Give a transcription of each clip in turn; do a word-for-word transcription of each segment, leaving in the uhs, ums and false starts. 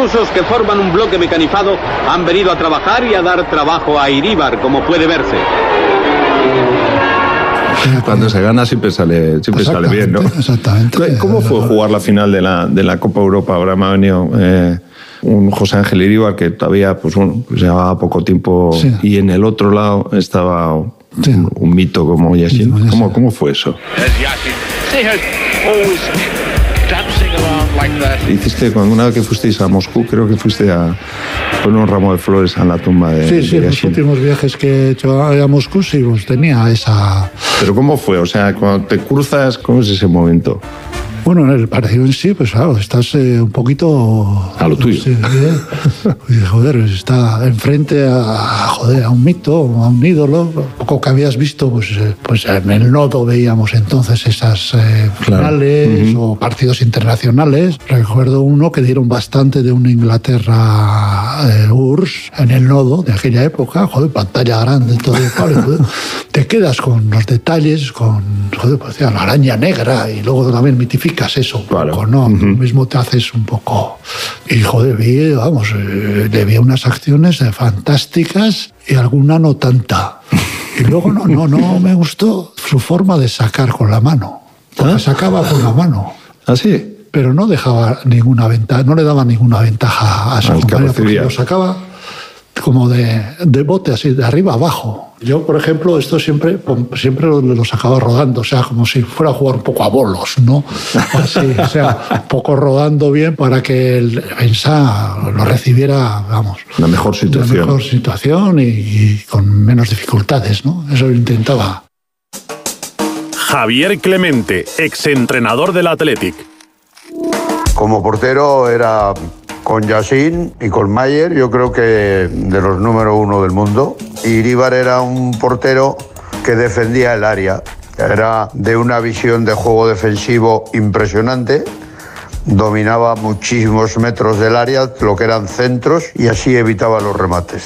rusos, que forman un bloque mecanizado, han venido a trabajar y a dar trabajo a Iríbar, como puede verse. Cuando se gana siempre sale, siempre sale bien, ¿no? Exactamente. ¿Cómo fue jugar la final de la, de la Copa Europa? Ahora me ha venido eh, un José Ángel Iríbar que todavía pues, bueno, pues llevaba poco tiempo, sí. Y en el otro lado estaba sí. un, un mito como Yashin. Sí, ¿Cómo, ¿Cómo fue eso? Hiciste, cuando una vez que fuisteis a Moscú, creo que fuiste a poner un ramo de flores a la tumba de Sí, sí, de los últimos viajes que he hecho a Moscú, sí, pues tenía esa... Pero ¿cómo fue? O sea, cuando te cruzas, ¿cómo es ese momento? Bueno, en el partido en sí, pues claro, estás eh, un poquito... A lo tuyo. Sí, eh, joder, está enfrente a, joder, a un mito, a un ídolo. Poco que habías visto, pues, eh, pues en el Nodo veíamos entonces esas eh, finales claro. uh-huh. o partidos internacionales. Recuerdo uno que dieron bastante de una Inglaterra eh, U R S S en el Nodo de aquella época. Joder, pantalla grande, todo. Joder, te quedas con los detalles, con joder, pues, la araña negra y luego también mitifica eso un claro. poco, ¿no? Uh-huh. Tú mismo te haces un poco... Y, joder, vi, vamos, eh, le vi unas acciones fantásticas y alguna no tanta. Y luego no, no, no me gustó su forma de sacar con la mano. Porque ¿Ah? sacaba con la mano. ¿Ah, sí? Pero no dejaba ninguna ventaja, no le daba ninguna ventaja a su compañero, porque lo sacaba como de, de bote, así, de arriba abajo. Yo, por ejemplo, esto siempre, siempre lo, lo sacaba rodando, o sea, como si fuera a jugar un poco a bolos, ¿no? Así, o sea, un poco rodando bien para que el defensa lo recibiera, vamos... La mejor situación. La mejor situación y, y con menos dificultades, ¿no? Eso lo intentaba. Javier Clemente, exentrenador del Athletic. Como portero era... Con Yashin y con Mayer, yo creo que de los número uno del mundo. Iríbar era un portero que defendía el área. Era de una visión de juego defensivo impresionante. Dominaba muchísimos metros del área, lo que eran centros, y así evitaba los remates.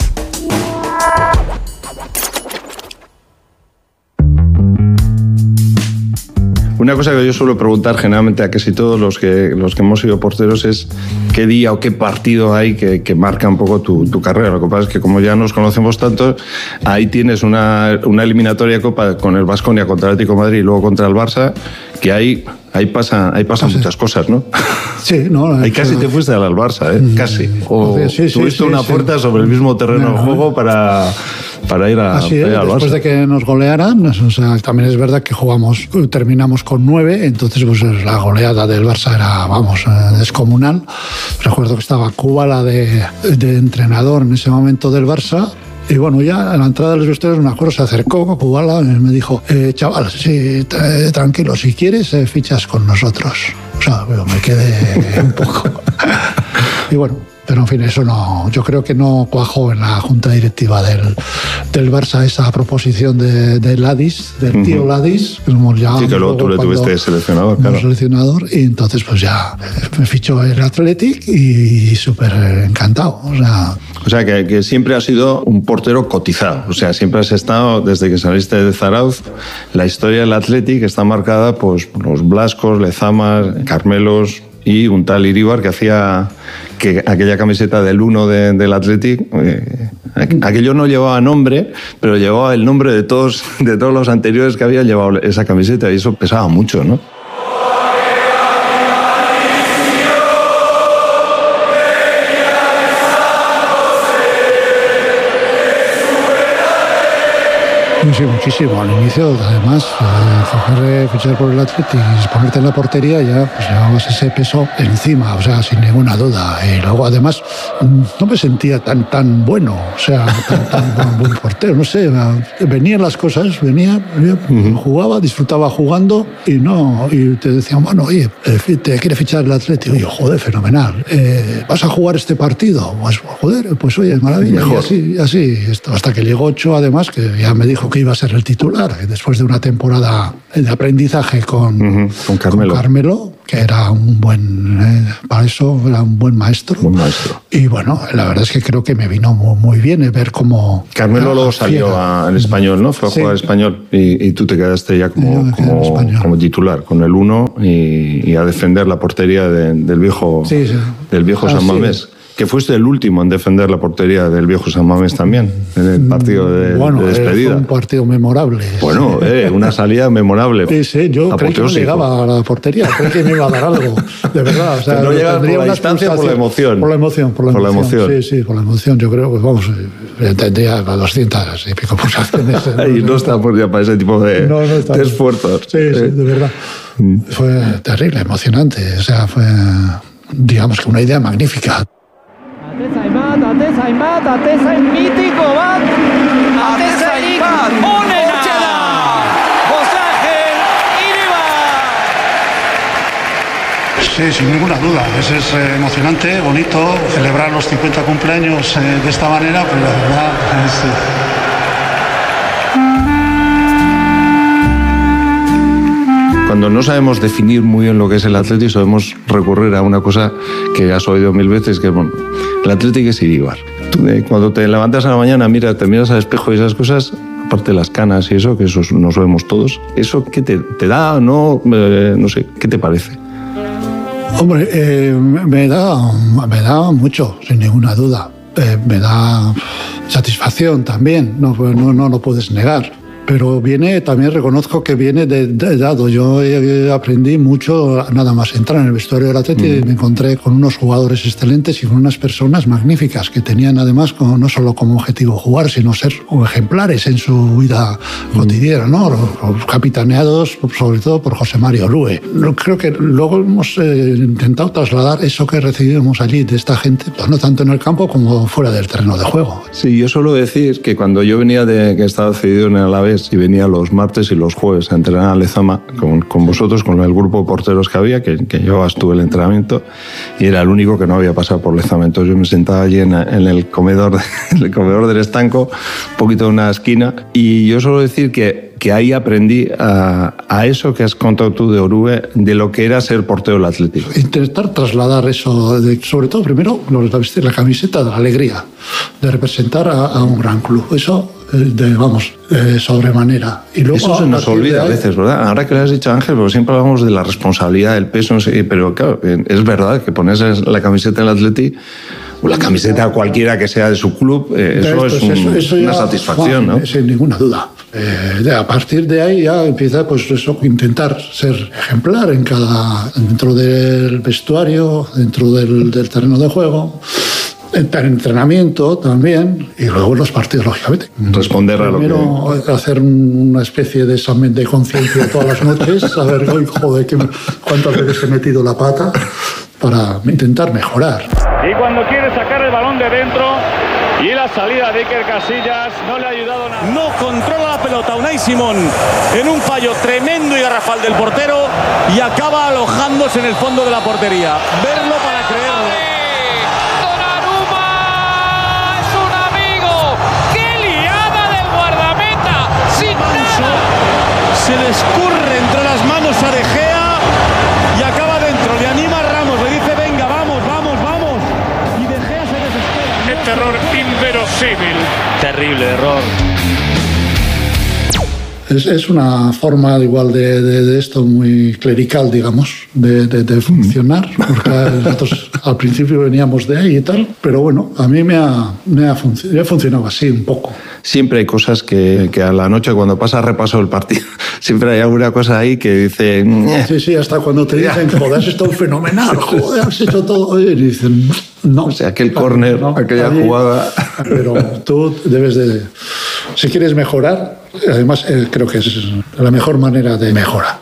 Una cosa que yo suelo preguntar generalmente a casi todos los que, los que hemos sido porteros es qué día o qué partido hay que, que marca un poco tu, tu carrera. Lo que pasa es que como ya nos conocemos tanto, ahí tienes una, una eliminatoria de Copa con el Baskonia contra el Atlético de Madrid y luego contra el Barça, que ahí, ahí pasan ahí pasan sí. muchas cosas, ¿no? Sí, ¿no? Ahí casi te fuiste al Barça, ¿eh? Casi. O sí, sí, tuviste sí, una sí, puerta sí. sobre el mismo terreno de juego para... para ir, a, Así es, para ir al Barça. Después de que nos golearan, o sea, también es verdad que jugamos, terminamos con nueve, entonces pues la goleada del Barça era, vamos, descomunal. Recuerdo que estaba Kubala de, de entrenador en ese momento del Barça. Y bueno, ya a la entrada de los vestuarios, me acuerdo, se acercó Kubala y me dijo, eh, chaval, sí, t- tranquilo, si quieres, eh, fichas con nosotros. O sea, bueno, me quedé un poco. Y bueno, pero en fin, eso no, yo creo que no cuajó en la junta directiva del, del Barça esa proposición de, de Ladis, del tío uh-huh. Ladis, que como ya sí, que luego tú le tuviste seleccionador, claro. seleccionador, y entonces pues ya me fichó el Athletic y, y súper encantado. O sea, o sea que, que siempre has sido un portero cotizado, o sea, siempre has estado, desde que saliste de Zarauz, la historia del Athletic está marcada pues, por los Blascos, Lezamas, Carmelos y un tal Iríbar que hacía que aquella camiseta del uno de, del Athletic, eh, aquello no llevaba nombre, pero llevaba el nombre de todos, de todos los anteriores que habían llevado esa camiseta y eso pesaba mucho, ¿no? Sí, muchísimo. Al inicio, además, eh, coger, fichar por el Athletic y ponerte en la portería, ya pues, llevabas ese peso encima, o sea, sin ninguna duda. Y luego, además, no me sentía tan tan bueno, o sea, tan, tan, tan buen portero, no sé. Venían las cosas, venía, uh-huh. jugaba, disfrutaba jugando y no, y te decían, bueno, oye, te quiere fichar el Athletic. Y yo, joder, fenomenal. Eh, ¿Vas a jugar este partido? Pues, joder, pues oye, maravilla. Mejor. Y así, así, esto, hasta que llegó Ocho, además, que ya me dijo que iba a ser el titular, después de una temporada de aprendizaje con, uh-huh, con, Carmelo. con Carmelo, que era un buen, eh, para eso era un buen maestro. Buen maestro. Y bueno, la verdad es que creo que me vino muy, muy bien eh, ver cómo... Carmelo luego salió al español, ¿no? Fue a sí. jugar al español y, y tú te quedaste ya como, como, como titular con el uno y, y a defender la portería de, del viejo, sí, sí. Del viejo ah, San Mamés. Sí. que fuiste el último en defender la portería del viejo San Mamés también, en el partido de, bueno, de despedida. Fue un partido memorable. Bueno, eh, una salida memorable. Sí, sí, yo creí que no llegaba a la portería, creí que me iba a dar algo, de verdad. O sea, no llegaba por la distancia, por la emoción. Por la emoción, por la, por emoción. la emoción. Sí, sí, por la emoción. Yo creo que, vamos, entendía a doscientas y pico pulsaciones. Y no estamos ya para ese tipo de, no, no de esfuerzos. Sí, sí, de verdad. Mm. Fue terrible, emocionante. O sea, fue, digamos que una idea magnífica. Atesa Imat, Atesa Imat, Atesa mítico bat, Atesa Imat, Onena, José Ángel Iribar. Sí, sin ninguna duda. Es, es emocionante, bonito celebrar los cincuenta cumpleaños eh, de esta manera, pero la verdad es... Eh... Cuando no sabemos definir muy bien lo que es el Athletic, sabemos recurrir a una cosa que has oído mil veces, que es, bueno, el Athletic es Iríbar. Tú, eh, cuando te levantas a la mañana, mira, te miras al espejo y esas cosas, aparte de las canas y eso, que eso nos lo vemos todos, ¿eso qué te, te da, no? Eh, no sé, ¿qué te parece? Hombre, eh, me, da, me da mucho, sin ninguna duda. Eh, me da satisfacción también, no, no, no lo puedes negar. Pero viene, también reconozco que viene de, de dado. Yo eh, aprendí mucho nada más entrar en el vestuario del Athletic. Mm. Me encontré con unos jugadores excelentes y con unas personas magníficas que tenían además como, no solo como objetivo jugar, sino ser ejemplares en su vida mm. cotidiana, ¿no? Capitaneados sobre todo por José Mario Lue. Creo que luego hemos eh, intentado trasladar eso que recibimos allí de esta gente, pues no tanto en el campo como fuera del terreno de juego. Sí, yo suelo decir que cuando yo venía de que estaba cedido en el Alavés y venía los martes y los jueves a entrenar a Lezama con, con vosotros, con el grupo de porteros que había, que, que yo estuve el entrenamiento y era el único que no había pasado por Lezama. Entonces yo me sentaba allí en, en, el, comedor, en el comedor del estanco, un poquito de una esquina, y yo suelo decir que que ahí aprendí a, a eso que has contado tú de Orue, de lo que era ser portero del Atlético. Intentar trasladar eso, de, sobre todo primero vestir la camiseta de la alegría, de representar a, a un gran club. Eso, de, vamos, de sobremanera. Y luego, eso se nos olvida ahí, a veces, ¿verdad? Ahora que le has dicho, Ángel, porque siempre hablamos de la responsabilidad, del peso, no sé, pero claro, es verdad que pones la camiseta del Atlético, o la camiseta cualquiera que sea de su club, eh, eso es un, eso, eso ya, una satisfacción, Juan, ¿no? Sin ninguna duda. Eh, a partir de ahí ya empieza, pues eso, intentar ser ejemplar en cada, dentro del vestuario, dentro del, del terreno de juego, en entrenamiento también, y luego en los partidos, lógicamente. Responder a lo que... Primero hacer una especie de examen de conciencia todas las noches, a ver, hoy, joder, cuántas veces he metido la pata, para intentar mejorar. Y cuando quiere sacar el balón de dentro y la salida de Iker Casillas no le ha ayudado nada. No controla la pelota Unai Simón en un fallo tremendo y garrafal del portero y acaba alojándose en el fondo de la portería. Verlo para creerlo. Donnarumma es un amigo. ¡Qué liada del guardameta! Sin nada. Se le escurre entre las manos a De Gea y acaba dentro. Le anima a Ramos, le dice venga, vamos, vamos, vamos. Y De Gea se desespera. ¡Qué terror inverosímil! Terrible error. Es, es una forma igual de, de, de esto muy clerical, digamos, de, de, de funcionar, porque nosotros al principio veníamos de ahí y tal, pero bueno, a mí me ha, me ha, func- me ha funcionado así un poco. Siempre hay cosas que, que a la noche, cuando pasa repaso el partido, siempre hay alguna cosa ahí que dice... Sí, sí, hasta cuando te dicen, joder, has estado fenomenal, joder, has hecho todo, y dicen... No, o sea, aquel córner, no, aquella ahí, jugada... Pero tú debes de... Si quieres mejorar, además eh, creo que es la mejor manera de mejorar.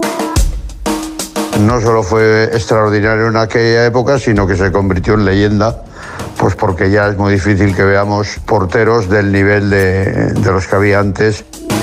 No solo fue extraordinario en aquella época, sino que se convirtió en leyenda, pues porque ya es muy difícil que veamos porteros del nivel de, de los que había antes.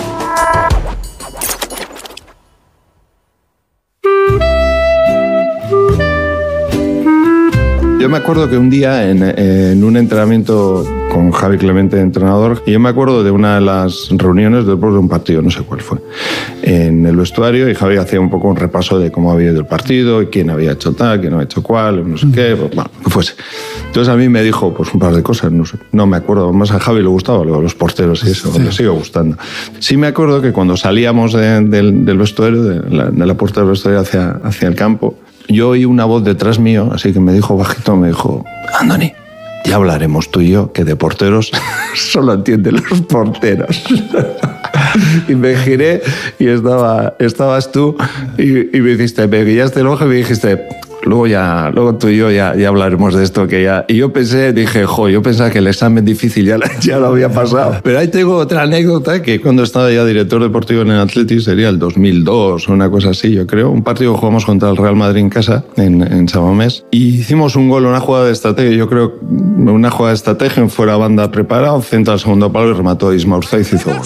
Yo me acuerdo que un día en, en un entrenamiento con Javi Clemente, entrenador, y yo me acuerdo de una de las reuniones después de un partido, no sé cuál fue, en el vestuario, y Javi hacía un poco un repaso de cómo había ido el partido, y quién había hecho tal, quién había hecho cuál, no sé qué, pues, bueno, que fuese. Entonces a mí me dijo pues un par de cosas, no sé, no me acuerdo, más a Javi le gustaba luego los porteros y eso, sí. Le sigue gustando. Sí me acuerdo que cuando salíamos de, de, del vestuario, de la, de la puerta del vestuario hacia, hacia el campo, yo oí una voz detrás mío, así que me dijo bajito, me dijo, Andoni, ya hablaremos tú y yo, que de porteros solo entienden los porteros. Y me giré y estaba, estabas tú y, y me dijiste, me guiaste el ojo y me dijiste, luego ya, luego tú y yo ya, ya hablaremos de esto que ya... Y yo pensé, dije, jo, yo pensaba que el examen difícil ya, ya lo había pasado. Pero ahí tengo otra anécdota, que cuando estaba ya director deportivo en el Athletic, sería el dos mil dos o una cosa así, yo creo. Un partido jugamos contra el Real Madrid en casa, en, en San Mamés, y hicimos un gol, una jugada de estrategia, yo creo, una jugada de estrategia, fuera banda preparado, centro al segundo palo y remató Isma Urzaiz y hizo gol.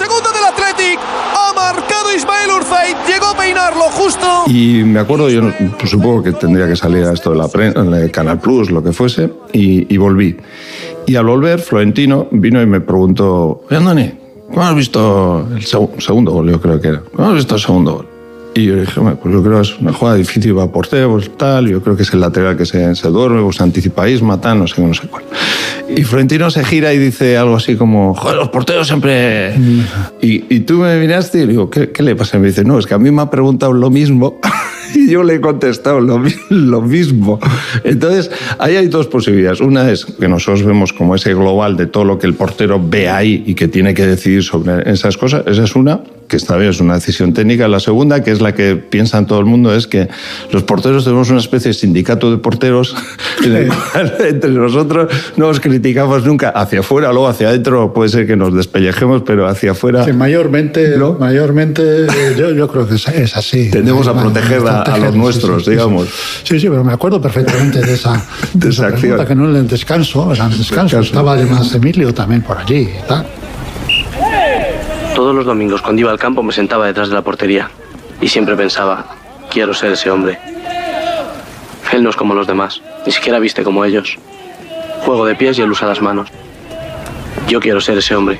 Llegó a peinarlo justo. Y me acuerdo, yo pues, supongo que tendría que salir a esto de la prensa, en el Canal Plus, lo que fuese, y, y volví. Y al volver, Florentino vino y me preguntó, oye, Andoni, ¿cómo has visto el seg segundo gol? Yo creo que era. ¿Cómo has visto el segundo gol? Y yo dije, pues yo creo que es una jugada difícil para portero, pues tal, yo creo que es el lateral que se, se duerme, pues anticipa Isma, tal, no sé, no sé cuál. Y Florentino se gira y dice algo así como, joder, los porteros siempre... Y, y tú me miraste y digo, ¿qué, qué le pasa? Y me dice, no, es que a mí me ha preguntado lo mismo y yo le he contestado lo, lo mismo. Entonces, ahí hay dos posibilidades. Una es que nosotros vemos como ese global de todo lo que el portero ve ahí y que tiene que decidir sobre esas cosas. Esa es una, que está bien, es una decisión técnica. La segunda, que es la que piensa todo el mundo, es que los porteros tenemos una especie de sindicato de porteros en el cual entre nosotros no os criticamos nunca hacia afuera, luego hacia adentro puede ser que nos despellejemos, pero hacia afuera... Sí, mayormente, ¿no? mayormente yo, yo creo que es, es así. Tendemos a proteger a, a los nuestros, sí, sí, digamos. Sí, sí, pero me acuerdo perfectamente de esa, de de esa esa pregunta, que no en el descanso, o sea, en el descanso, descanso. Estaba además Emilio también por allí y tal. Todos los domingos cuando iba al campo me sentaba detrás de la portería y siempre pensaba, quiero ser ese hombre. Él no es como los demás, ni siquiera viste como ellos. Juego de pies y él usa las manos. Yo quiero ser ese hombre.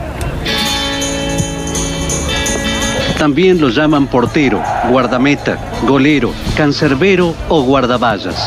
También los llaman portero, guardameta, golero, cancerbero o guardaballas.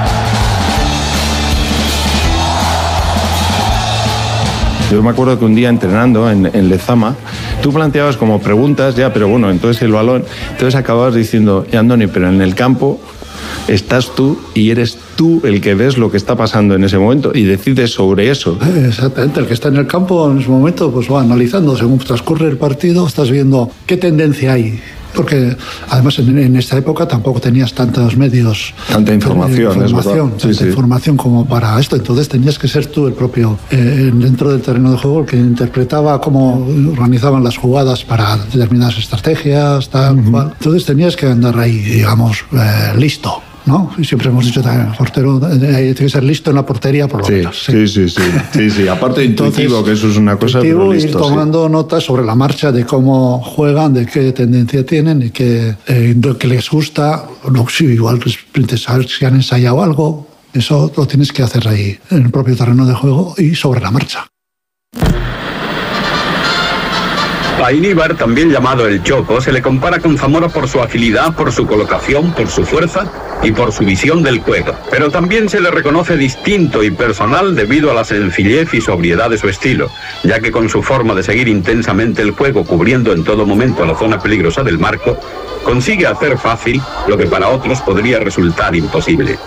Yo me acuerdo que un día entrenando en, en Lezama, tú planteabas como preguntas, ya, pero bueno, entonces el balón, entonces acababas diciendo, ya Andoni, pero en el campo estás tú y eres tú el que ves lo que está pasando en ese momento y decides sobre eso. Exactamente, el que está en el campo en ese momento pues va analizando, según transcurre el partido, estás viendo qué tendencia hay. Porque además en, en esta época tampoco tenías tantos medios, tanta información, información, es verdad. tanta Sí, sí. información como para esto. Entonces tenías que ser tú el propio eh, dentro del terreno de juego el que interpretaba cómo organizaban las jugadas para determinadas estrategias, tal uh-huh. cual. Entonces tenías que andar ahí, digamos, eh, listo. ¿No? Y siempre hemos dicho también, el portero eh, tiene que ser listo en la portería por lo sí, menos. Sí, sí, sí, sí, sí. Aparte de intuitivo, que eso es una cosa, pero listo, ir tomando sí. notas sobre la marcha de cómo juegan, de qué tendencia tienen y qué, eh, lo que les gusta. No, sí, igual saber si han ensayado algo, eso lo tienes que hacer ahí, en el propio terreno de juego y sobre la marcha. A Iríbar, también llamado el Choco, se le compara con Zamora por su agilidad, por su colocación, por su fuerza y por su visión del juego. Pero también se le reconoce distinto y personal debido a la sencillez y sobriedad de su estilo, ya que con su forma de seguir intensamente el juego, cubriendo en todo momento la zona peligrosa del marco, consigue hacer fácil lo que para otros podría resultar imposible.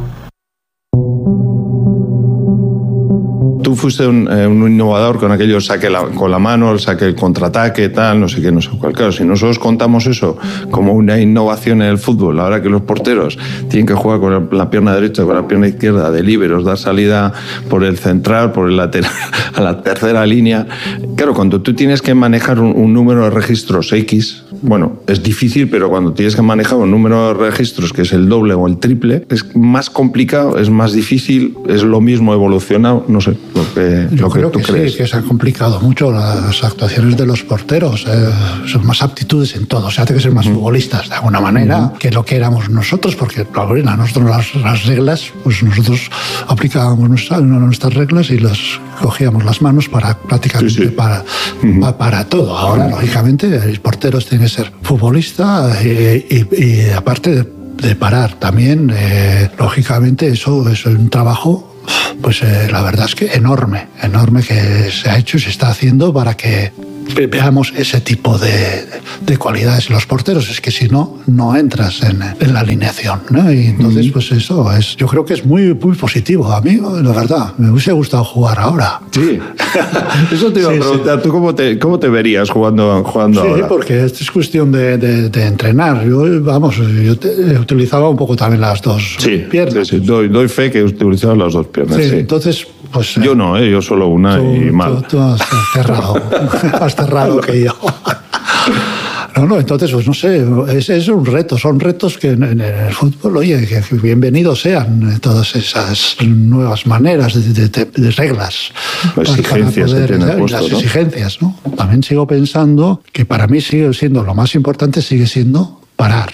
Tú fuiste un, eh, un innovador con aquello, saque la, con la mano, el saque el contraataque, tal, no sé qué, no sé cuál. Claro, si nosotros contamos eso como una innovación en el fútbol, ahora que los porteros tienen que jugar con la pierna derecha, con la pierna izquierda, de líberos, dar salida por el central, por el lateral, a la tercera línea. Claro, cuando tú tienes que manejar un, un número de registros X, bueno, es difícil, pero cuando tienes que manejar un número de registros que es el doble o el triple, es más complicado, es más difícil, es lo mismo evolucionado, no sé. Lo que, Yo lo que creo tú que crees. sí, que se han complicado mucho las actuaciones de los porteros. Eh, son más aptitudes en todo. O sea, hay que ser más uh-huh. futbolistas de alguna manera uh-huh. que lo que éramos nosotros, porque claro, a nosotros las, las reglas, pues nosotros aplicábamos nuestras, nuestras reglas y las cogíamos las manos para prácticamente sí, sí. Para, uh-huh. para, para todo. Ahora, lógicamente, los porteros tienen que ser futbolistas y, y, y aparte de, de parar también, eh, lógicamente, eso es un trabajo. Pues eh, la verdad es que enorme, enorme que se ha hecho y se está haciendo para que veamos ese tipo de, de cualidades en los porteros. Es que si no, no entras en, en la alineación, ¿no? Y entonces, mm. pues eso es, yo creo que es muy, muy positivo. A mí, la verdad, me hubiese gustado jugar ahora. Sí, eso te iba sí, a preguntar. Sí. ¿Tú cómo te, cómo te verías jugando, jugando sí, ahora? Sí, porque es cuestión de, de, de entrenar. Yo, vamos, yo te, utilizaba un poco también las dos sí, piernas. Sí, sí. Doy, doy fe que utilizaba las dos piernas. Sí, sí. Entonces, pues... Yo no, ¿eh? Yo solo una tú, y mal. Tú, tú has cerrado, has cerrado que yo. No, no, entonces, pues no sé, es, es un reto, son retos que en, en el fútbol, oye, que, que bienvenidos sean todas esas nuevas maneras de, de, de reglas. Exigencias para, para poder, que tienen puesto, las ¿no? exigencias, ¿no? También sigo pensando que para mí sigue siendo, lo más importante sigue siendo parar.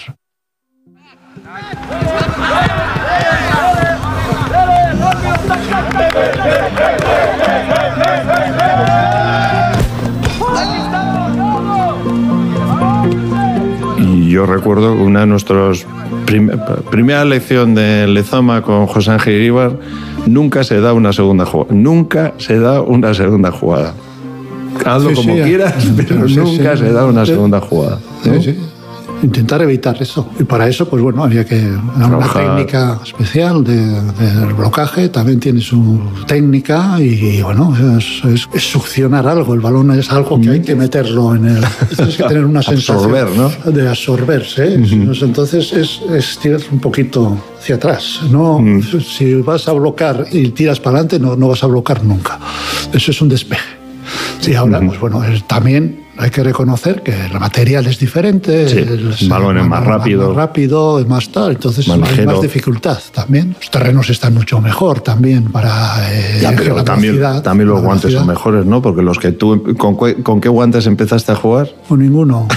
Yo recuerdo que una de nuestras prim primera lección de Lezama con José Ángel Iríbar, nunca se da una segunda jugada. Nunca se da una segunda jugada. Hazlo sí, como sí, quieras, pero sí, nunca sí, se da una sí. segunda jugada, ¿no? Sí, sí. Intentar evitar eso. Y para eso, pues bueno, había que dar una técnica especial de, de blocaje, también tiene su técnica y bueno, es, es, es succionar algo. El balón es algo que hay que meterlo en el... Tienes que tener una sensación absorber, ¿no? de absorberse. ¿eh? Uh-huh. Entonces es, es tirar un poquito hacia atrás. No, uh-huh. Si vas a bloquear y tiras para adelante, no, no vas a bloquear nunca. Eso es un despeje. Y ahora, uh-huh. pues bueno, es, también hay que reconocer que el material es diferente, sí, el, el balón es más rápido, más rápido, es más tal, entonces más hay más dificultad también. Los terrenos están mucho mejor también para eh, ya, pero también, también los guantes son mejores, ¿no? Porque los que tú con, con qué guantes empezaste a jugar? Con ninguno.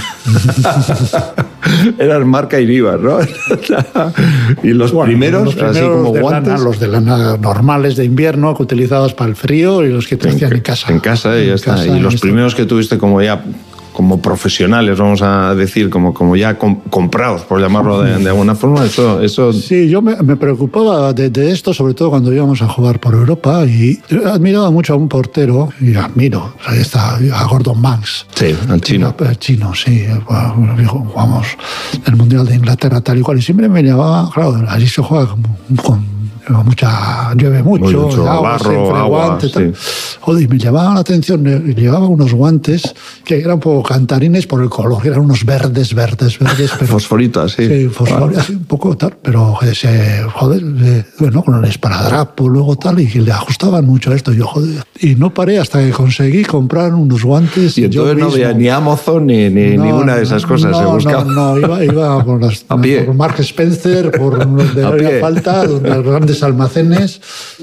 Eras marca Iríbar, ¿no? Y los bueno, primeros, los primeros así como de guantes, lana, los de lana normales de invierno que utilizabas para el frío y los que te hacían en, en casa. En casa y ya está. Casa, y los primeros que tuviste como ya como profesionales, vamos a decir, como, como ya com comprados, por llamarlo de, de alguna forma, eso... eso... Sí, yo me, me preocupaba de, de esto, sobre todo cuando íbamos a jugar por Europa, y admiraba mucho a un portero, y admiro, ahí está, a Gordon Banks. Sí, al chino. El chino, sí. Jugamos el Mundial de Inglaterra tal y cual, y siempre me llamaba, claro, allí se juega como, con mucha, llueve mucho, mucho agua, barro, siempre agua, guante, sí. tal. Joder, y me llamaba la atención, llevaba unos guantes que eran un poco cantarines por el color, eran unos verdes, verdes, verdes. Pero, fosforitas, sí. Sí, fosforitas, sí, un poco tal, pero ese, joder, bueno, con el esparadrapo, luego tal, y que le ajustaban mucho a esto. Y yo, joder, y no paré hasta que conseguí comprar unos guantes. Y entonces no había ni Amazon ni, ni no, ninguna de esas cosas, no, se buscaba. No, no, iba, iba por, las, a pie. por Mark Spencer, por donde no había falta, donde los grandes almacenes.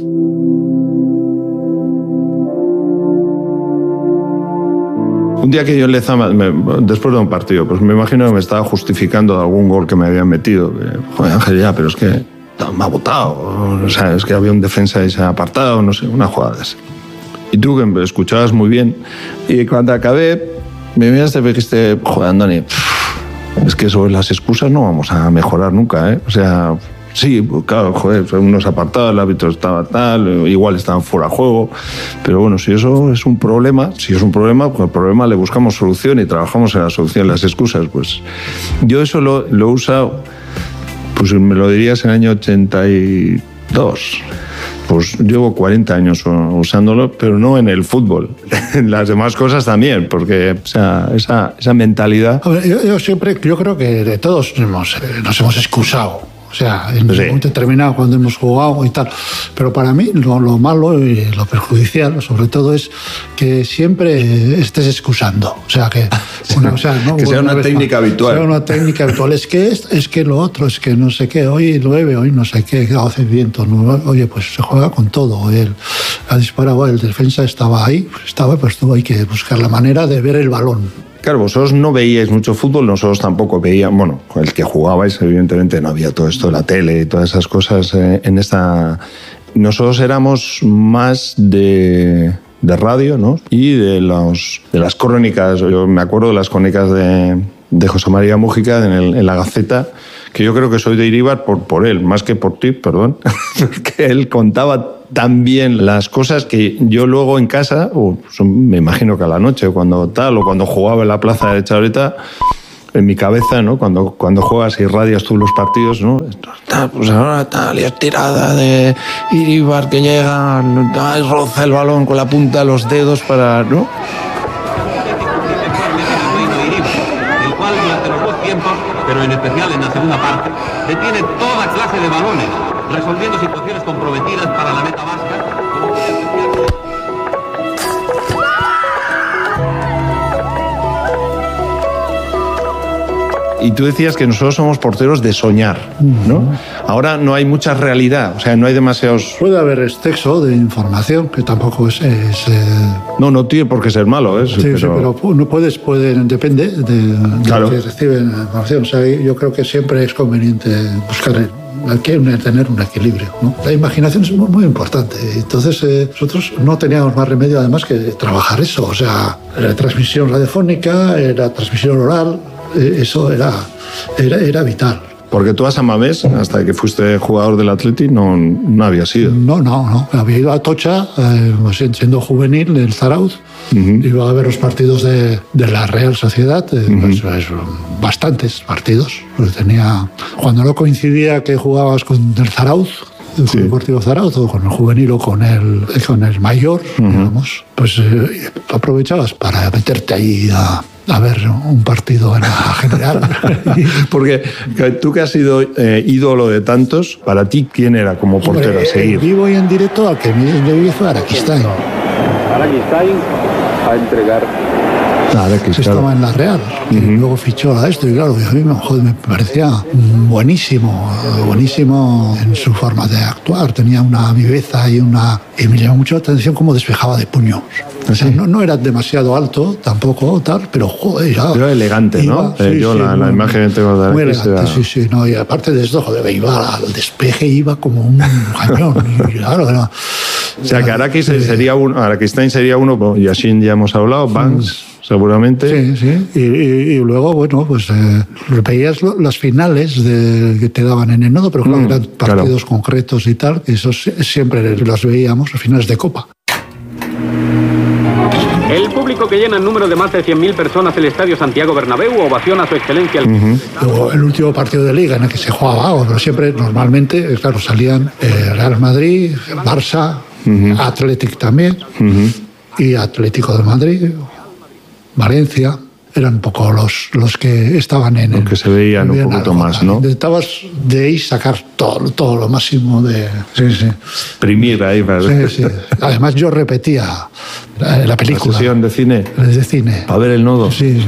Un día que yo en Lezama, me, después de un partido, pues me imagino que me estaba justificando de algún gol que me habían metido. Joder, Ángel, ya, pero es que me ha botado. O sea, es que había un defensa y se ha apartado, no sé, una jugada de esa. Y tú, que me escuchabas muy bien, y cuando acabé, me miraste y me dijiste, joder, Andoni, es que sobre las excusas no vamos a mejorar nunca, ¿eh? O sea... Sí, claro, joder, unos apartados, el árbitro estaba tal, igual estaban fuera de juego, pero bueno, si eso es un problema, si es un problema, pues al problema le buscamos solución y trabajamos en la solución. Las excusas, pues yo eso lo, lo he usado, pues me lo dirías en el año ochenta y dos. Pues llevo cuarenta años usándolo, pero no en el fútbol, en las demás cosas también, porque o sea, esa, esa mentalidad... A ver, yo, yo siempre, yo creo que de todos hemos, nos hemos excusado. O sea, en un sí. momento determinado cuando hemos jugado y tal. Pero para mí lo, lo malo y lo perjudicial, sobre todo, es que siempre estés excusando. O sea, que, una, o sea, ¿no? que sea una, una técnica más, habitual. Sea una técnica habitual. Es que es, es que lo otro, es que no sé qué, hoy llueve, hoy no sé qué, hace viento. ¿no? Oye, pues se juega con todo. Él ha disparado, el defensa estaba ahí, pues estaba, pues tuvo hay que buscar la manera de ver el balón. Claro, vosotros no veíais mucho fútbol, nosotros tampoco veíamos, bueno, el que jugabais, evidentemente no había todo esto de la tele y todas esas cosas eh, en esta... Nosotros éramos más de, de radio, ¿no? Y de, los, de las crónicas, yo me acuerdo de las crónicas de, de José María Mújica en, el, en La Gaceta, que yo creo que soy de Iríbar por, por él, más que por ti, perdón, porque él contaba tan bien las cosas que yo luego en casa, o me imagino que a la noche, cuando tal, o cuando jugaba en la plaza de Chabreta, en mi cabeza, ¿no? Cuando, cuando juegas y radias tú los partidos, ¿no? Pues ahora tal, y estirada de Iríbar que llega, roza el balón con la punta de los dedos para, ¿no? El cual durante los dos tiempos, pero en especial en la segunda parte, detiene toda clase de balones, resolviendo situaciones comprometidas para la meta vasca. Y tú decías que nosotros somos porteros de soñar, ¿no? Ahora no hay mucha realidad, o sea, no hay demasiados... Puede haber exceso de información, que tampoco es... es eh... No, no tiene por qué ser malo, ¿eh? Sí, pero... sí, pero no puedes, pueden, depende de, de claro. lo que reciben la información. O sea, yo creo que siempre es conveniente buscar... Hay que tener un equilibrio, ¿no? La imaginación es muy, muy importante. Entonces, eh, nosotros no teníamos más remedio, además, que trabajar eso. O sea, la transmisión radiofónica, la transmisión oral... Eso era, era, era vital. Porque tú a San Mamés, hasta que fuiste jugador del Atleti, no, no habías ido. No, no, no. Había ido a Tocha, eh, siendo juvenil, del Zarauz. Uh-huh. Iba a ver los partidos de, de la Real Sociedad, eh, uh-huh. pues, pues, bastantes partidos. Pues tenía, cuando no coincidía que jugabas con el Zarauz, el sí. Deportivo Zarauz, o con el juvenil o con el, con el mayor, uh-huh. digamos, pues eh, aprovechabas para meterte ahí a... a ver un partido en la general. Porque tú que has sido eh, ídolo de tantos, para ti, ¿quién era como portero Hombre, a seguir? En vivo y en directo, al que me vi fue Araquistain. Araquistain a entregar. Claro, que estaba en la Real, uh-huh. y luego fichó a esto, y claro, a mí joder, me parecía buenísimo, buenísimo en su forma de actuar, tenía una viveza y una... Y me llamó mucho la atención cómo despejaba de puños. O sea, no, no era demasiado alto, tampoco tal, pero joder, era... Era elegante, iba, ¿no? Sí, eh, yo sí, la, muy, la imagen que tengo de muy elegante, era... sí, sí, no, y aparte de esto, joder, iba al despeje, iba como un cañón, y claro, era... O sea, que Araquistain sería uno, Araquistain sería uno, Yashin ya hemos hablado, Banks... Seguramente. Sí, sí. Y, y, y luego, bueno, pues eh, veías lo, las finales de, que te daban en el nodo, pero claro, mm, eran partidos claro. concretos y tal, que esos siempre los veíamos, los finales de Copa. El público que llena en número de más de cien mil personas el Estadio Santiago Bernabéu ovaciona a su excelencia. Uh-huh. Luego, el último partido de Liga en el que se jugaba, pero siempre, normalmente, claro, salían eh, Real Madrid, Barça, uh-huh. Athletic también, uh-huh. y Atlético de Madrid... Valencia, eran un poco los, los que estaban en... Los que se veían un poquito más, ¿no? Intentabas de ahí sacar todo, todo lo máximo de... Sí, sí. Exprimir ahí. Para... Sí, sí. Además yo repetía la, la película. ¿La sesión de cine? De cine. Para ver el nodo. Sí.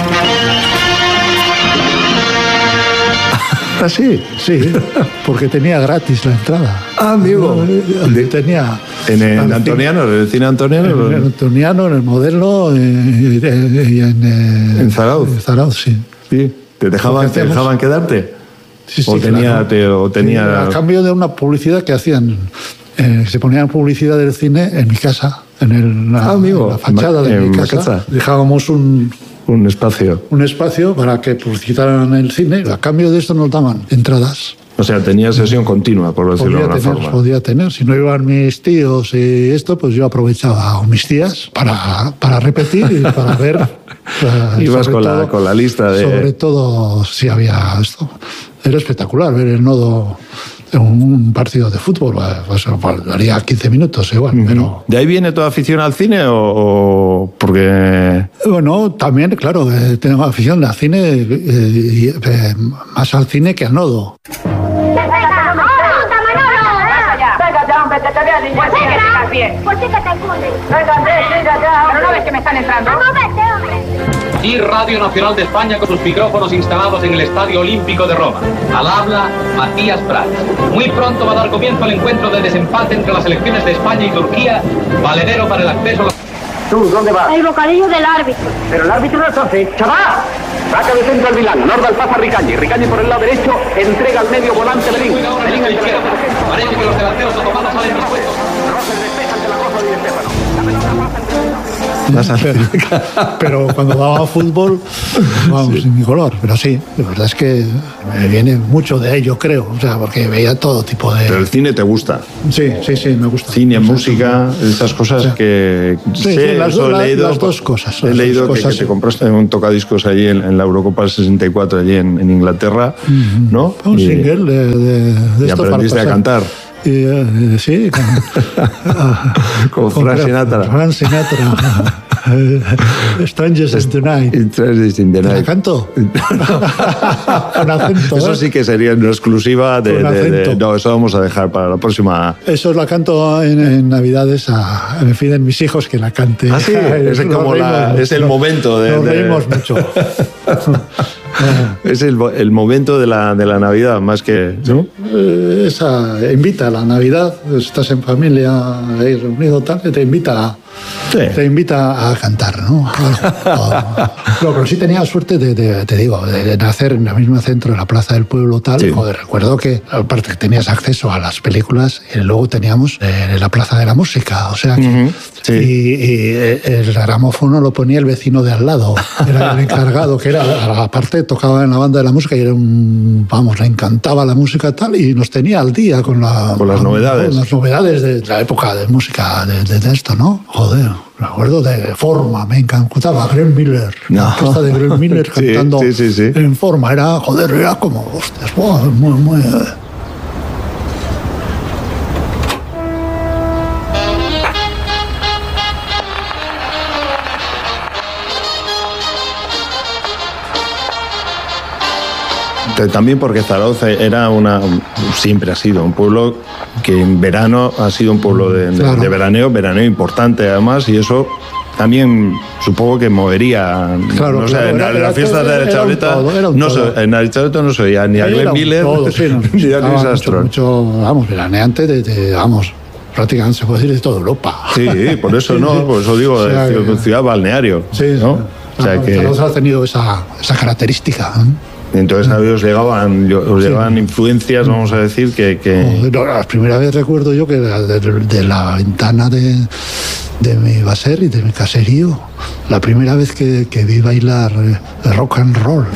¿Ah, sí? Sí, porque tenía gratis la entrada. Ah, amigo. Tenía... ¿En el Antoniano, en el cine Antoniano? En el Antoniano, en el Modelo y en... En, ¿En Zarauz? En Zarauz, sí. Sí. ¿Te dejaban, ¿te dejaban quedarte? Sí, sí, o tenía, claro. te, o tenía... Sí, a cambio de una publicidad que hacían, eh, se ponían publicidad del cine en mi casa, en, el, la, ah, amigo. en la fachada de en mi casa. casa. Dejábamos un... Un espacio. Un espacio para que publicitaran el cine. A cambio de esto nos daban entradas. O sea, tenía sesión continua, por decirlo de alguna tener, forma. Podía tener. Si no iban mis tíos y esto, pues yo aprovechaba, o mis tías, para, para repetir y para ver. Para, Ibas con, todo, la, con la lista de... Sobre todo si había esto. Era espectacular ver el nodo en un partido de fútbol. Pues, pues, daría quince minutos igual, uh-huh. pero... ¿De ahí viene toda afición al cine o, o porque...? Bueno, también, claro, eh, tengo afición al cine, eh, eh, más al cine que al nodo. ¿Por qué que te cules? Pero no ves que me están entrando. Vamos, vete, hombre. Y Radio Nacional de España con sus micrófonos instalados en el Estadio Olímpico de Roma. Al habla Matías Prats. Muy pronto va a dar comienzo el encuentro de desempate entre las selecciones de España y Turquía, valedero para el acceso a la... ¿Tú dónde vas? El bocadillo del árbitro. Pero el árbitro no es once. ¡Chaval! Saca de centro al Milán, Norda al pasa a Ricañi. Ricañi por el lado derecho, entrega al medio volante Belín. Belín al izquierda. Parece que los delanteros otomanos salen dispuestos. No se despejan de la cosa de Estefano. La pelota pasa entre Más pero cuando daba fútbol, vamos, sí. sin mi color. Pero sí, la verdad es que me viene mucho de ello, creo. O sea, porque veía todo tipo de... Pero el cine te gusta. Sí, sí, sí, me gusta. Cine, o sea, música, esas cosas sí. que... Sí, sé, sí las, do, he leído, las dos cosas. He las leído dos que, cosas, que te sí. compraste un tocadiscos allí en, en la Eurocopa del sesenta y cuatro, allí en, en Inglaterra, uh-huh. ¿no? Un y, single de, de, de y esto aprendiste para a cantar. Y, eh, sí, con, con, con Frank Sinatra. Frank Sinatra. Strangers in the Night. Strangers in the Night. ¿La canto? Con acento. Eso ¿eh? sí que sería una exclusiva de, de, de... No, eso vamos a dejar para la próxima. Eso la canto en, en Navidades. A, me piden mis hijos que la cante. Ah, sí. Es, como la, es el no, momento de... Nos de... reímos mucho. Es el, el momento de la, de la Navidad, más que... ¿no? Esa invita a la Navidad, estás en familia ahí reunido, tal, te invita a, sí. te invita a cantar, ¿no? Pero, pero sí tenía suerte de, de te digo, de, de nacer en el mismo centro de la Plaza del Pueblo, tal. Sí. Joder, recuerdo que aparte que tenías acceso a las películas y luego teníamos eh, la Plaza de la Música, o sea que... Uh-huh. Sí. Y, y el gramófono lo ponía el vecino de al lado, era el encargado, que era, aparte tocaba en la banda de la música y era un, vamos, le encantaba la música tal y nos tenía al día con, la, con las con, novedades. Con las novedades de la época de música, de, de, de esto, ¿no? Joder, me acuerdo de Forma, me encantaba, Glenn Miller, no. la orquesta de Glenn Miller cantando sí, sí, sí, sí. en Forma, era, joder, era como, hostias, wow, muy, muy... También porque Zarauz era una, siempre ha sido un pueblo que en verano ha sido un pueblo de, claro. de veraneo, veraneo importante además, y eso también supongo que movería. Claro, no sé, claro, en era, las fiestas de la Chavaleta, no en la Chavaleta no se oía ni a Glenn Miller todo, sí, no, ni a Luis Astro. Mucho, vamos, veraneante de, de, vamos, prácticamente se puede decir de toda Europa. Sí, por eso sí, no, sí. por eso digo, o sea, de ciudad, ciudad balneario. Sí, ¿no? O sea, que Zarauz ha tenido esa, esa característica. ¿eh? Entonces a ellos llegaban, os llegaban sí. influencias, vamos a decir, que... que... No, la primera vez recuerdo yo que de, de, de la ventana de, de mi baser y de mi caserío, la primera vez que, que vi bailar rock and roll.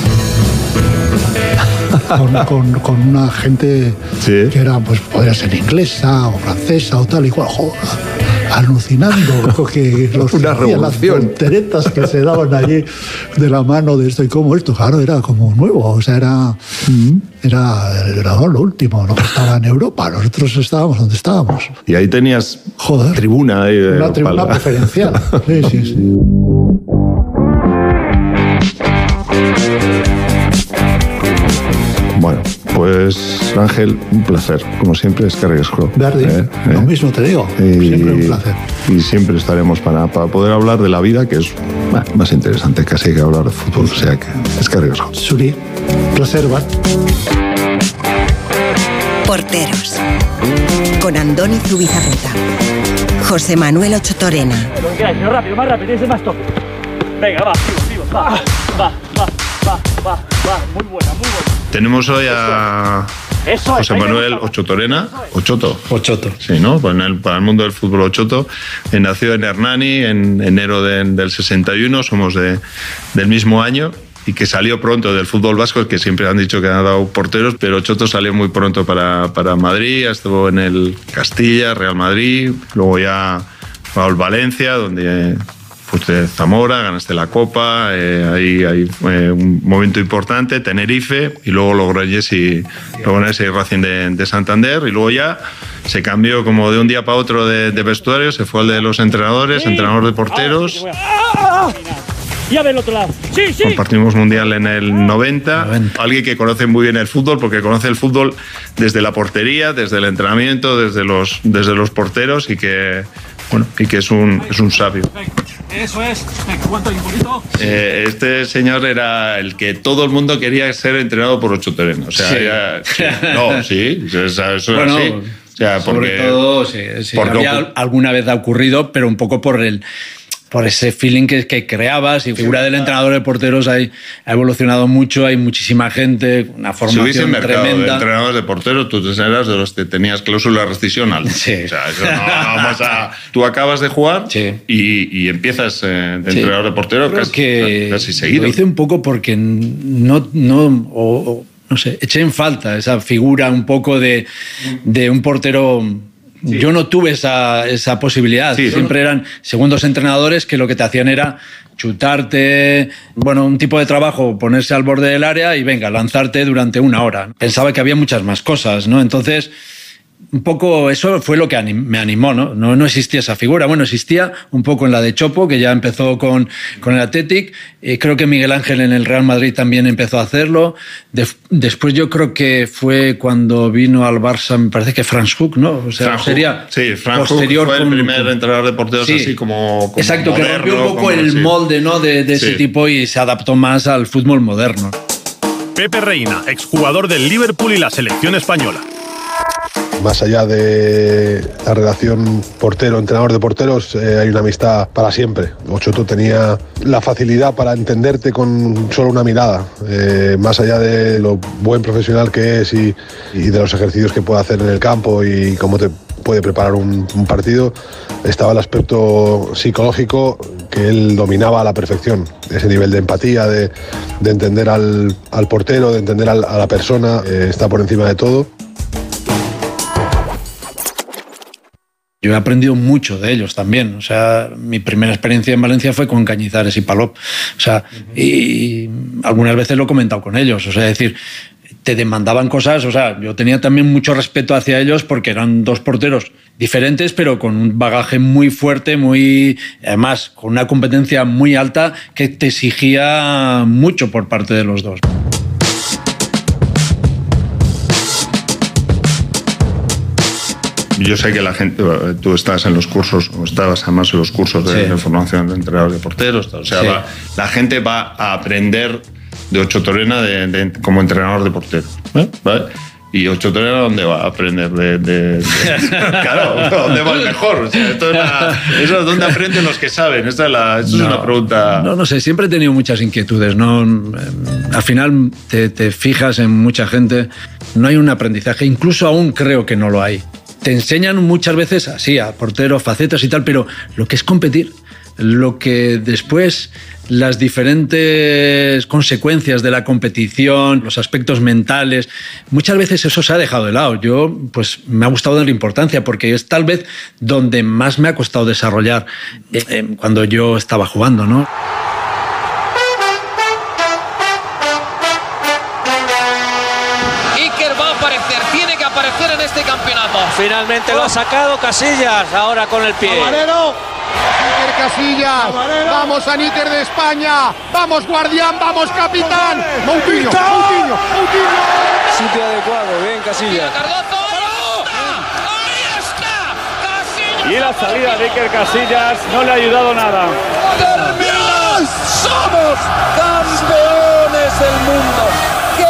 Con, con, con una gente sí. que era, pues, podría ser inglesa o francesa o tal y cual, joder, alucinando que los una revolución. Las volteretas que se daban allí de la mano de esto y como esto, claro, era como nuevo, o sea, era, mm-hmm. era, era lo último, lo que estaba en Europa, nosotros estábamos donde estábamos. Y ahí tenías joder, tribuna ahí de una tribuna pala. Preferencial. Sí, sí, sí. Bueno, pues Ángel, un placer, como siempre, es que arriesgo. Verdi, eh, lo eh. mismo te digo, y, siempre un placer. Y siempre estaremos para, para poder hablar de la vida, que es bueno, más interesante casi que hablar de fútbol, o sea que es que arriesgo. Suri, placer, va. Porteros, con Andoni Zubizarreta, José Manuel Ocho Torena. Pero rápido, más rápido, ese más toque. Venga, va, sigo, sigo, va, va, va, va, va, va, muy buena, muy buena. Tenemos hoy a Eso José es, Manuel Ocho Torena, Ochoto. Ochoto. Sí, ¿no? Para el, para el mundo del fútbol Ochoto. Nació en Hernani en enero de, del sesenta y uno, somos de, del mismo año, y que salió pronto del fútbol vasco, que siempre han dicho que han dado porteros, pero Ochoto salió muy pronto para, para Madrid, estuvo en el Castilla, Real Madrid, luego ya fue al Valencia, donde... fuiste de Zamora, ganaste la Copa, eh, ahí hay eh, un momento importante, Tenerife, y luego Logroñés y, Logroñés y Racing de, de Santander, y luego ya se cambió como de un día para otro de, de vestuario, se fue al de los entrenadores, entrenador de porteros. Y a ver el otro lado. Sí, sí. Compartimos mundial en el noventa. noventa. Alguien que conoce muy bien el fútbol, porque conoce el fútbol desde la portería, desde el entrenamiento, desde los, desde los porteros, y que, bueno, y que es un, es un sabio. Eso es. ¿Cuánto hay un poquito? Eh, este señor era el que todo el mundo quería ser entrenado por Ocho Torena. O sea, sí. Era, sí. No, sí. Eso, eso bueno, era así. O sea, porque, sobre todo, sí, sí, porque había, alguna vez ha ocurrido, pero un poco por el... por ese feeling que, que creabas. Y la figura del entrenador de porteros hay, ha evolucionado mucho, hay muchísima gente, una formación si hubiese mercado tremenda. De entrenadores de porteros, tú eras de los que tenías cláusula de rescisión alta. Sí. O sea, eso no, vamos a, tú acabas de jugar sí. y, y empiezas eh, de sí. entrenador de portero casi, que casi seguido. Lo hice un poco porque no... no o, o, no sé, eché en falta esa figura un poco de, de un portero... Sí. Yo no tuve esa, esa posibilidad. Sí, siempre eran segundos entrenadores que lo que te hacían era chutarte, bueno, un tipo de trabajo, ponerse al borde del área y venga, lanzarte durante una hora. Pensaba que había muchas más cosas, ¿no? Entonces, un poco eso fue lo que anim- me animó, ¿no? ¿no? No existía esa figura. Bueno, existía un poco en la de Chopo, que ya empezó con, con el Athletic. Eh, creo que Miguel Ángel en el Real Madrid también empezó a hacerlo. De- después yo creo que fue cuando vino al Barça, me parece que Franz Hook, ¿no? O sea, Franz sería sí, Franz posterior. Hook fue con, el primer con... entrenador de porteros sí. así como, como exacto, moderno, que rompió un poco como, el sí. molde, ¿no? de, de ese sí. tipo y se adaptó más al fútbol moderno. Pepe Reina, exjugador del Liverpool y la selección española. Más allá de la relación portero-entrenador de porteros, eh, hay una amistad para siempre. Ochoto tenía la facilidad para entenderte con solo una mirada. Eh, más allá de lo buen profesional que es y, y de los ejercicios que puede hacer en el campo y cómo te puede preparar un, un partido, estaba el aspecto psicológico que él dominaba a la perfección. Ese nivel de empatía, de, de entender al, al portero, de entender al, a la persona, eh, está por encima de todo. Yo he aprendido mucho de ellos también. O sea, mi primera experiencia en Valencia fue con Cañizares y Palop. O sea, y algunas veces lo he comentado con ellos. O sea, es decir, te demandaban cosas. O sea, yo tenía también mucho respeto hacia ellos porque eran dos porteros diferentes, pero con un bagaje muy fuerte, muy, además, con una competencia muy alta que te exigía mucho por parte de los dos. Yo sé que la gente, tú estás en los cursos, o estabas además en los cursos de, sí. de formación de entrenadores de porteros, o sea, sí. va, la gente va a aprender de Ocho Torena de, de, como entrenador de porteros, ¿eh? ¿Vale? ¿Y Ocho Torena dónde va a aprender? De, de, de... Claro, ¿dónde va el mejor? O sea, esto es la, eso es donde aprenden los que saben. Esta es, la, esto no, es una pregunta... No, no sé, siempre he tenido muchas inquietudes, ¿no? Al final te, te fijas en mucha gente, no hay un aprendizaje, incluso aún creo que no lo hay. Te enseñan muchas veces así a porteros, facetas y tal, pero lo que es competir, lo que después las diferentes consecuencias de la competición, los aspectos mentales, muchas veces eso se ha dejado de lado. Yo, pues, me ha gustado darle importancia porque es tal vez donde más me ha costado desarrollar eh, cuando yo estaba jugando, ¿no? Finalmente lo ha sacado Casillas, ahora con el pie. Camarero, Níker Casillas, vamos a Níker de España, vamos guardián, vamos capitán. Moutinho, Moutinho, Moutinho. Sitio adecuado, bien Casillas. Y la salida de Iker Casillas no le ha ayudado nada. ¡Terminamos! ¡Somos campeones del mundo! ¡Qué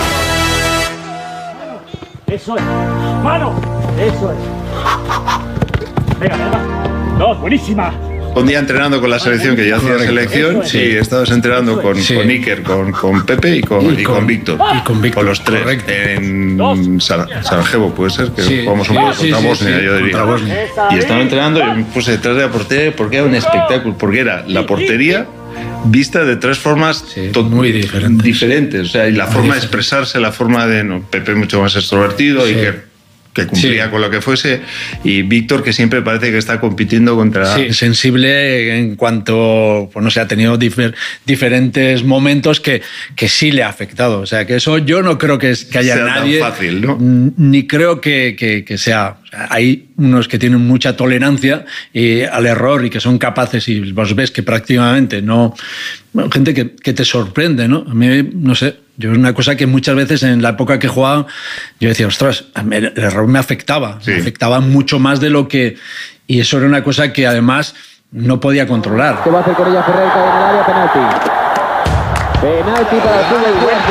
bonito! Eso es. ¡Mano! Eso es. Venga, venga. Dos, buenísima. Un día entrenando con la selección, que ya hacía selección, sí, estabas entrenando con, sí. con Iker, con, con Pepe y con, y con, y con Víctor. Y con Víctor. Con los tres. Correcto. En Sar- Sarajevo, puede ser, que sí. jugamos un poco sí, contra sí, Bosnia, sí, yo diría. Bosnia. Y estaba entrenando y me puse detrás de la portería porque era un espectáculo, porque era la portería vista de tres formas sí, muy diferentes. diferentes. O sea, y la muy forma diferente. de expresarse, la forma de... No, Pepe mucho más extrovertido sí. y que... que cumplía sí. con lo que fuese, y Víctor, que siempre parece que está compitiendo contra... Sí, sensible en cuanto, pues no sé, ha tenido difer- diferentes momentos que, que sí le ha afectado. O sea, que eso yo no creo que, es, que haya sea nadie... tan fácil, ¿no? Ni creo que, que, que sea... O sea, hay unos que tienen mucha tolerancia y, al error y que son capaces, y vos ves que prácticamente no... Bueno, gente que, que te sorprende, ¿no? A mí, no sé... Yo es una cosa que muchas veces en la época que jugaba, yo decía, ostras, el error me afectaba, sí. me afectaba mucho más de lo que... Y eso era una cosa que además no podía controlar. ¿Qué va a hacer con ella Ferrer? Cae en el área, penalti. Penalti para el club del West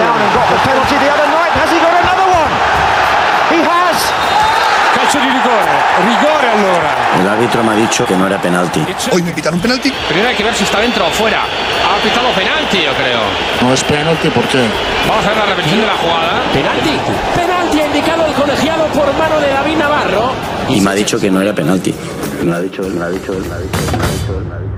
Ham. Calcio di rigore, rigore al gol logrado. El árbitro me ha dicho que no era penalti. Hoy me pitaron penalti. Primero hay que ver si está dentro o fuera. Ha pitado penalti, yo creo. No es penalti, ¿por qué? Vamos a ver la repetición de la jugada. Penalti. Penalti ha indicado el colegiado por mano de David Navarro. Y me ha dicho que no era penalti. Me lo ha dicho, me lo ha dicho, me lo ha dicho, me lo ha dicho, me lo ha dicho.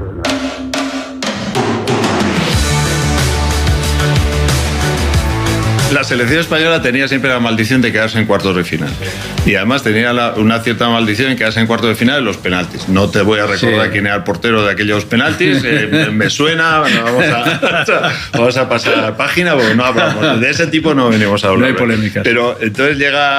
La selección española tenía siempre la maldición de quedarse en cuartos de final. Y además tenía la, una cierta maldición en quedarse en cuartos de final en los penaltis. No te voy a recordar sí. quién era el portero de aquellos penaltis. Eh, me, me suena. Bueno, vamos, a, vamos a pasar a la página porque no hablamos. De ese tipo no venimos a hablar. No hay polémicas. Pero entonces llega